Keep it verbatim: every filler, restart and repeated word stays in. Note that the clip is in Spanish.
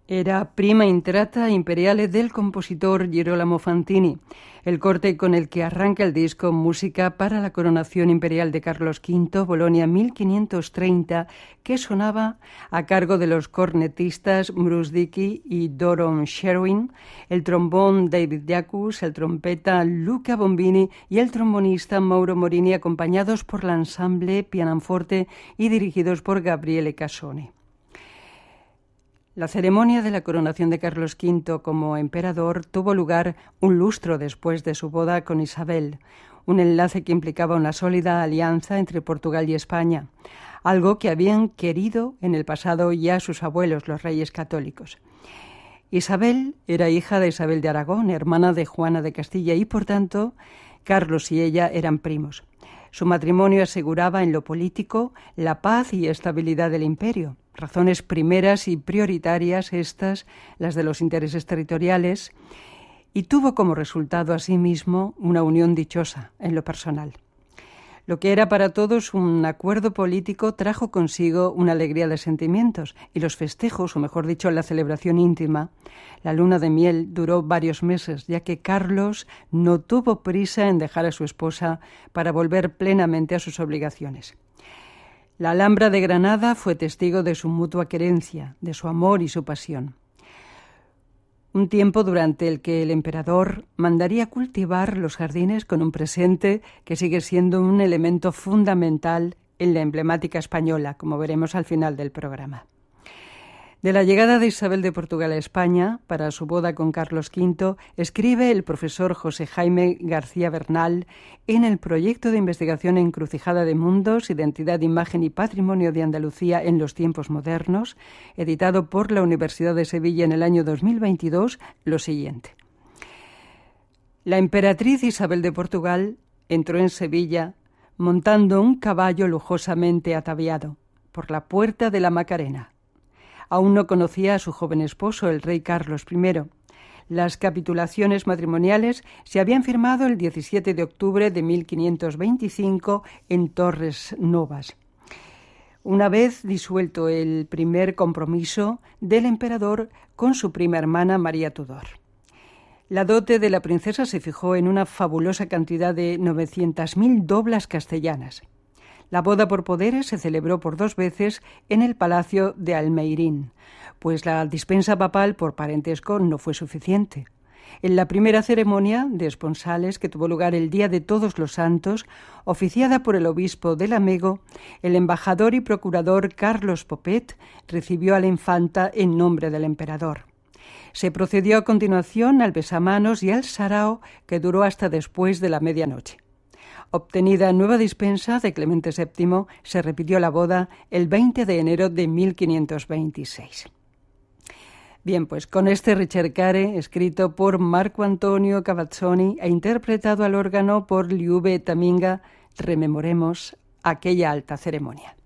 Era Prima Intrata Imperiale del compositor Girolamo Fantini, el corte con el que arranca el disco Música para la coronación imperial de Carlos quinto, Bolonia mil quinientos treinta, que sonaba a cargo de los cornetistas Bruce Dickey y Doron Sherwin, el trombón David Jacus, el trompeta Luca Bombini y el trombonista Mauro Morini, acompañados por el ensamble Pianoforte y dirigidos por Gabriele Casoni. La ceremonia de la coronación de Carlos quinto como emperador tuvo lugar un lustro después de su boda con Isabel, un enlace que implicaba una sólida alianza entre Portugal y España, algo que habían querido en el pasado ya sus abuelos, los reyes católicos. Isabel era hija de Isabel de Aragón, hermana de Juana de Castilla, y por tanto Carlos y ella eran primos. Su matrimonio aseguraba en lo político la paz y estabilidad del imperio. Razones primeras y prioritarias estas, las de los intereses territoriales, y tuvo como resultado asimismo una unión dichosa en lo personal. Lo que era para todos un acuerdo político trajo consigo una alegría de sentimientos, y los festejos, o mejor dicho, la celebración íntima, la luna de miel, duró varios meses, ya que Carlos no tuvo prisa en dejar a su esposa para volver plenamente a sus obligaciones. La Alhambra de Granada fue testigo de su mutua querencia, de su amor y su pasión. Un tiempo durante el que el emperador mandaría cultivar los jardines con un presente que sigue siendo un elemento fundamental en la emblemática española, como veremos al final del programa. De la llegada de Isabel de Portugal a España para su boda con Carlos quinto, escribe el profesor José Jaime García Bernal en el proyecto de investigación Encrucijada de Mundos, Identidad, Imagen y Patrimonio de Andalucía en los tiempos modernos, editado por la Universidad de Sevilla en el año dos mil veintidós, lo siguiente. La emperatriz Isabel de Portugal entró en Sevilla montando un caballo lujosamente ataviado por la puerta de la Macarena. Aún no conocía a su joven esposo, el rey Carlos primero. Las capitulaciones matrimoniales se habían firmado el diecisiete de octubre de mil quinientos veinticinco en Torres Novas. Una vez disuelto el primer compromiso del emperador con su prima hermana María Tudor. La dote de la princesa se fijó en una fabulosa cantidad de novecientas mil doblas castellanas. La boda por poderes se celebró por dos veces en el Palacio de Almeirín, pues la dispensa papal por parentesco no fue suficiente. En la primera ceremonia de esponsales, que tuvo lugar el día de Todos los Santos, oficiada por el obispo de Lamego, el embajador y procurador Carlos Popet recibió a la infanta en nombre del emperador. Se procedió a continuación al besamanos y al sarao, que duró hasta después de la medianoche. Obtenida nueva dispensa de Clemente séptimo, se repitió la boda el veinte de enero de mil quinientos veintiséis. Bien, pues con este ricercare, escrito por Marco Antonio Cavazzoni e interpretado al órgano por Liube Taminga, rememoremos aquella alta ceremonia.